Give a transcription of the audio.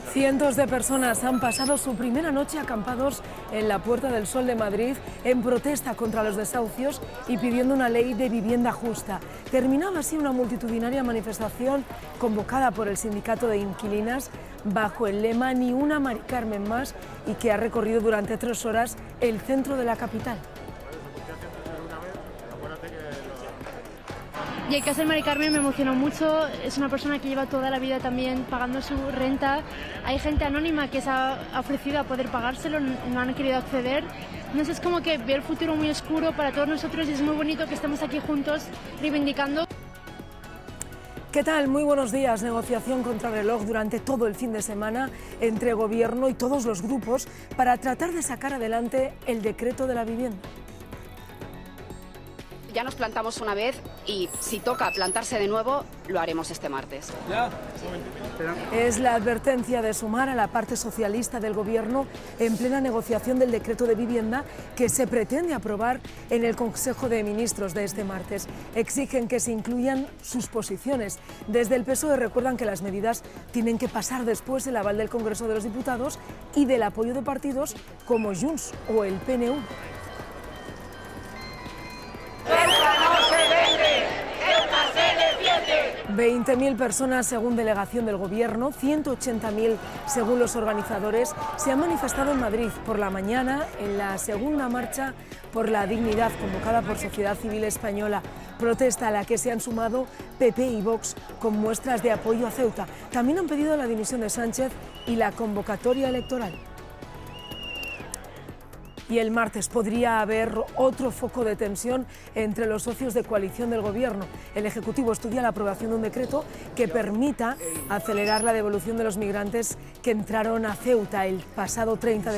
Cientos de personas han pasado su primera noche acampados en la Puerta del Sol de Madrid en protesta contra los desahucios y pidiendo una ley de vivienda justa. Terminaba así una multitudinaria manifestación convocada por el Sindicato de Inquilinas bajo el lema Ni una Mari Carmen más y que ha recorrido durante 3 horas el centro de la capital. Y el caso de Mari Carmen me emocionó mucho, es una persona que lleva toda la vida también pagando su renta. Hay gente anónima que se ha ofrecido a poder pagárselo, no han querido acceder. Entonces es como que veo el futuro muy oscuro para todos nosotros y es muy bonito que estemos aquí juntos reivindicando. ¿Qué tal? Muy buenos días. Negociación contrarreloj durante todo el fin de semana entre Gobierno y todos los grupos para tratar de sacar adelante el decreto de la vivienda. Ya nos plantamos una vez y si toca plantarse de nuevo, lo haremos este martes. Es la advertencia de Sumar a la parte socialista del Gobierno en plena negociación del decreto de vivienda que se pretende aprobar en el Consejo de Ministros de este martes. Exigen que se incluyan sus posiciones. Desde el PSOE recuerdan que las medidas tienen que pasar después el aval del Congreso de los Diputados y del apoyo de partidos como Junts o el PNU. 20.000 personas según delegación del Gobierno, 180.000 según los organizadores, se han manifestado en Madrid por la mañana en la segunda marcha por la dignidad convocada por Sociedad Civil Española, protesta a la que se han sumado PP y Vox con muestras de apoyo a Ceuta. También han pedido la dimisión de Sánchez y la convocatoria electoral. Y el martes podría haber otro foco de tensión entre los socios de coalición del Gobierno. El Ejecutivo estudia la aprobación de un decreto que permita acelerar la devolución de los migrantes que entraron a Ceuta el pasado 30 de